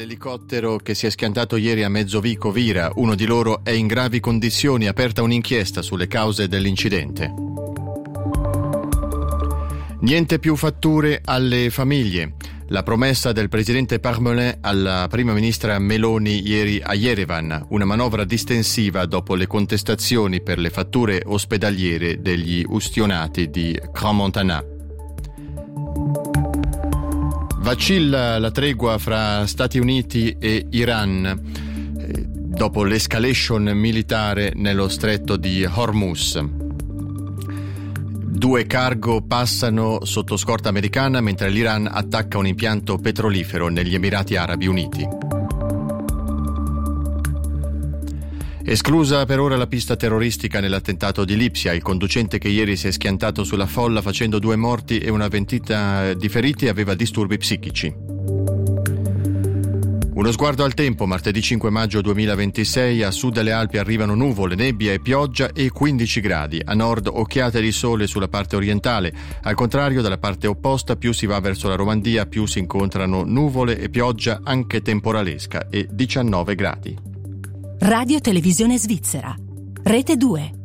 dell'elicottero che si è schiantato ieri a Mezzovico vira. Uno di loro è in gravi condizioni, aperta un'inchiesta sulle cause dell'incidente. Niente più fatture alle famiglie. La promessa del presidente Parmelin alla prima ministra Meloni ieri a Yerevan, una manovra distensiva dopo le contestazioni per le fatture ospedaliere degli ustionati di Crans-Montana. Vacilla la tregua fra Stati Uniti e Iran dopo l'escalation militare nello stretto di Hormuz. 2 cargo passano sotto scorta americana mentre l'Iran attacca un impianto petrolifero negli Emirati Arabi Uniti. Esclusa per ora la pista terroristica nell'attentato di Lipsia. Il conducente che ieri si è schiantato sulla folla facendo 2 morti e una ventina di feriti aveva disturbi psichici. Uno sguardo al tempo. Martedì 5 maggio 2026 a sud delle Alpi arrivano nuvole, nebbia e pioggia e 15 gradi. A nord occhiate di sole sulla parte orientale. Al contrario, dalla parte opposta, più si va verso la Romandia, più si incontrano nuvole e pioggia anche temporalesca e 19 gradi. Radio Televisione Svizzera. Rete 2.